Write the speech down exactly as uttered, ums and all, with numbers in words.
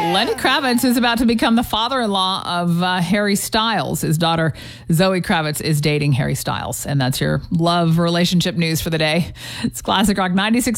Lenny Kravitz is about to become the father-in-law of uh, Harry Styles. His daughter, Zoe Kravitz, is dating Harry Styles. And that's your love relationship news for the day. It's Classic Rock ninety-six.